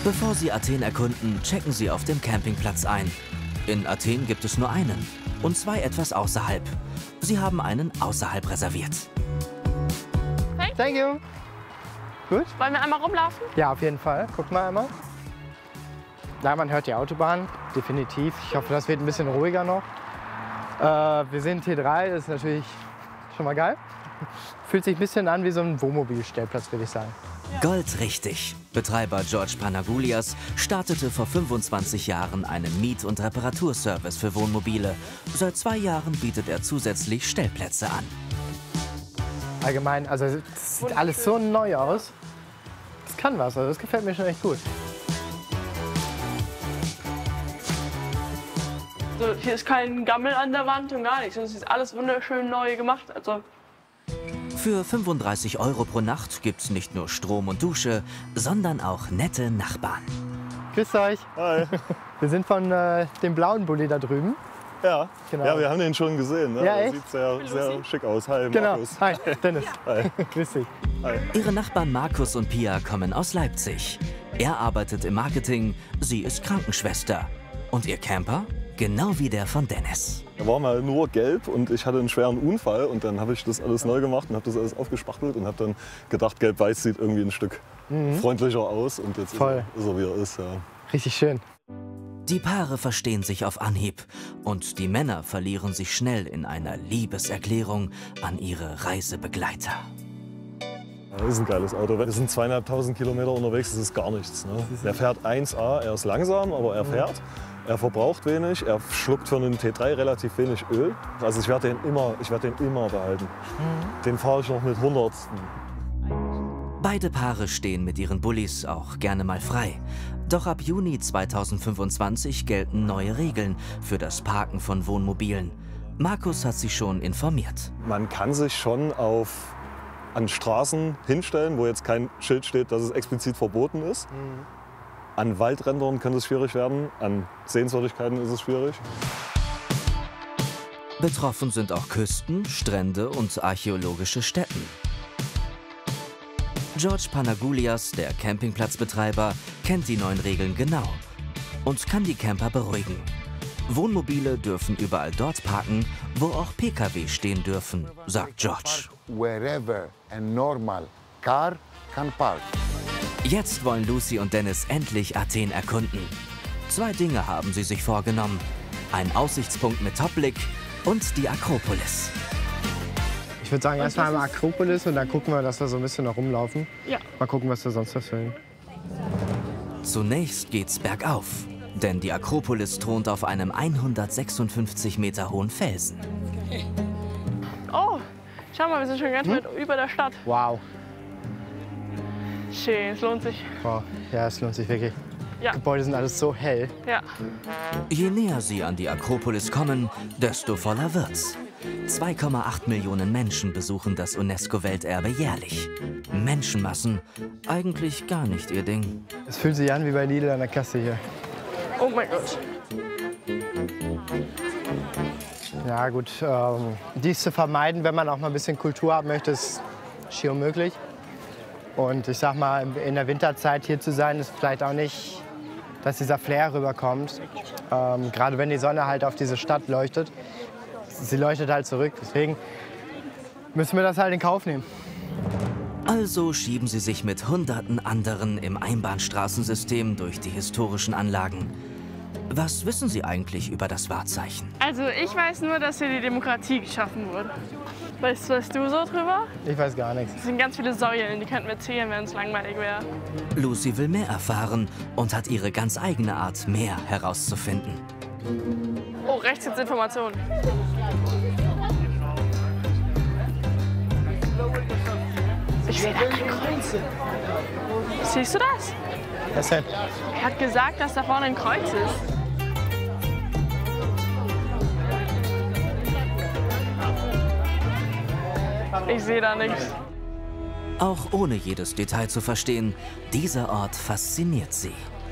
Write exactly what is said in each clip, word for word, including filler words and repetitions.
Bevor Sie Athen erkunden, checken Sie auf dem Campingplatz ein. In Athen gibt es nur einen und zwei etwas außerhalb. Sie haben einen außerhalb reserviert. Hey. Thank you. Gut. Wollen wir einmal rumlaufen? Ja, auf jeden Fall. Guck mal einmal. Ja, man hört die Autobahn, definitiv. Ich hoffe, das wird ein bisschen ruhiger noch. Äh, wir sind T drei, das ist natürlich schon mal geil. Fühlt sich ein bisschen an wie so ein Wohnmobilstellplatz, würde ich sagen. Goldrichtig. Betreiber George Panagoulias startete vor fünfundzwanzig Jahren einen Miet- und Reparaturservice für Wohnmobile. Seit zwei Jahren bietet er zusätzlich Stellplätze an. Allgemein, also es sieht alles so neu aus. Das kann was, also das gefällt mir schon echt gut. Also hier ist kein Gammel an der Wand und gar nichts. Es ist alles wunderschön neu gemacht. Also Für fünfunddreißig Euro pro Nacht gibt's nicht nur Strom und Dusche, sondern auch nette Nachbarn. Grüß euch. Hi. Wir sind von äh, dem blauen Bulli da drüben. Ja, genau. Ja, wir haben den schon gesehen. Ne? Ja, Der echt? sieht sehr, sehr schick aus. Hi, Genau. Markus. Hi, Dennis. Hi. Grüß dich. Hi. Ihre Nachbarn Markus und Pia kommen aus Leipzig. Er arbeitet im Marketing, sie ist Krankenschwester. Und ihr Camper? Genau wie der von Dennis. Er war mal nur gelb und ich hatte einen schweren Unfall und dann habe ich das alles neu gemacht und habe das alles aufgespachtelt und habe dann gedacht, gelb-weiß sieht irgendwie ein Stück Mhm. freundlicher aus und jetzt ist Voll. er, ist er, wie er ist. Ja. Richtig schön. Die Paare verstehen sich auf Anhieb und die Männer verlieren sich schnell in einer Liebeserklärung an ihre Reisebegleiter. Das ist ein geiles Auto. Wir sind zweieinhalbtausend Kilometer unterwegs, das ist gar nichts. Ne? Der fährt eins A, er ist langsam, aber er fährt. Er verbraucht wenig, er schluckt für einen T drei relativ wenig Öl. Also ich werde den immer, ich werde den immer behalten. Mhm. Den fahre ich noch mit hundert. Beide Paare stehen mit ihren Bullis auch gerne mal frei. Doch ab Juni zweitausendfünfundzwanzig gelten neue Regeln für das Parken von Wohnmobilen. Markus hat sie schon informiert. Man kann sich schon auf, an Straßen hinstellen, wo jetzt kein Schild steht, dass es explizit verboten ist. Mhm. An Waldrändern kann es schwierig werden, an Sehenswürdigkeiten ist es schwierig. Betroffen sind auch Küsten, Strände und archäologische Stätten. George Panagoulias, der Campingplatzbetreiber, kennt die neuen Regeln genau und kann die Camper beruhigen. Wohnmobile dürfen überall dort parken, wo auch P K W stehen dürfen, sagt George. Wherever a normal car can park. Jetzt wollen Lucy und Dennis endlich Athen erkunden. Zwei Dinge haben sie sich vorgenommen. Ein Aussichtspunkt mit Topblick und die Akropolis. Ich würde sagen, erstmal einmal Akropolis und dann gucken wir, dass wir so ein bisschen noch rumlaufen. Ja. Mal gucken, was wir sonst noch finden. Zunächst geht's bergauf, denn die Akropolis thront auf einem hundertsechsundfünfzig Meter hohen Felsen. Oh, schau mal, wir sind schon ganz weit über der Stadt. Wow. Schön, es lohnt sich. Wow. Ja, es lohnt sich wirklich. Ja. Die Gebäude sind alles so hell. Ja. Je näher sie an die Akropolis kommen, desto voller wird's. zwei Komma acht Millionen Menschen besuchen das UNESCO-Welterbe jährlich. Menschenmassen, eigentlich gar nicht ihr Ding. Es fühlt sich an wie bei Lidl an der Kasse hier. Oh mein Gott. Ja gut, ähm, dies zu vermeiden, wenn man auch mal ein bisschen Kultur haben möchte, ist schier unmöglich. Und ich sag mal, in der Winterzeit hier zu sein, ist vielleicht auch nicht, dass dieser Flair rüberkommt. Ähm, gerade wenn die Sonne halt auf diese Stadt leuchtet. Sie leuchtet halt zurück, deswegen müssen wir das halt in Kauf nehmen. Also schieben sie sich mit hunderten anderen im Einbahnstraßensystem durch die historischen Anlagen. Was wissen Sie eigentlich über das Wahrzeichen? Also ich weiß nur, dass hier die Demokratie geschaffen wurde. Weißt, weißt du so drüber? Ich weiß gar nichts. Es sind ganz viele Säulen, die könnten wir zählen, wenn es langweilig wäre. Lucy will mehr erfahren und hat ihre ganz eigene Art, mehr herauszufinden. Oh, rechts gibt's Informationen. Ich sehe da kein Kreuz. Siehst du das? Was denn? Er hat gesagt, dass da vorne ein Kreuz ist. Ich sehe da nichts. Auch ohne jedes Detail zu verstehen, dieser Ort fasziniert sie.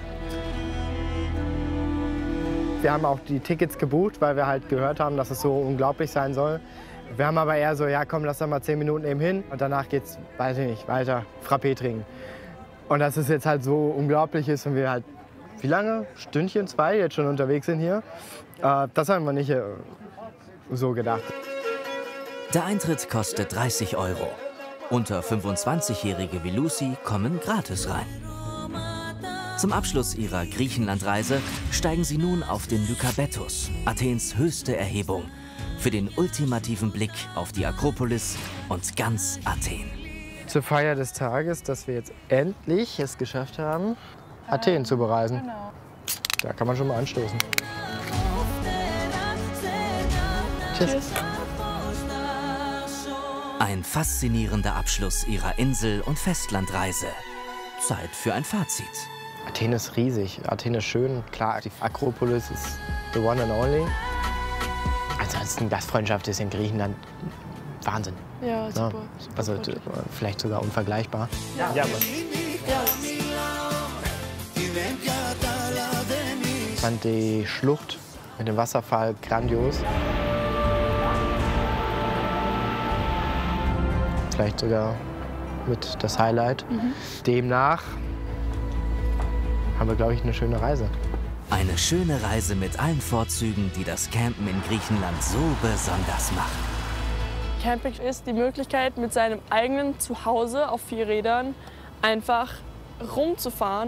Wir haben auch die Tickets gebucht, weil wir halt gehört haben, dass es so unglaublich sein soll. Wir haben aber eher so, ja komm, lass doch mal zehn Minuten eben hin und danach geht's, weiß ich nicht, weiter Frappé trinken. Und dass es jetzt halt so unglaublich ist und wir halt, wie lange? Stündchen, zwei jetzt schon unterwegs sind hier. Äh, das haben wir nicht äh, so gedacht. Der Eintritt kostet dreißig Euro. Unter fünfundzwanzigjährige wie Lucy kommen gratis rein. Zum Abschluss ihrer Griechenlandreise steigen sie nun auf den Lykabetos, Athens höchste Erhebung, für den ultimativen Blick auf die Akropolis und ganz Athen. Zur Feier des Tages, dass wir jetzt endlich es geschafft haben, Athen zu bereisen. Genau. Da kann man schon mal anstoßen. Tschüss. Tschüss. Ein faszinierender Abschluss ihrer Insel- und Festlandreise. Zeit für ein Fazit. Athen ist riesig, Athen ist schön. Klar, die Akropolis ist the one and only. Ansonsten, Gastfreundschaft ist in Griechenland Wahnsinn. Ja, super. Ja, super also gut. vielleicht sogar unvergleichbar. Ja. Ja, aber Ja. ich fand die Schlucht mit dem Wasserfall grandios. Vielleicht sogar mit das Highlight. Mhm. Demnach haben wir, glaube ich, eine schöne Reise. Eine schöne Reise mit allen Vorzügen, die das Campen in Griechenland so besonders machen. Camping ist die Möglichkeit, mit seinem eigenen Zuhause auf vier Rädern einfach rumzufahren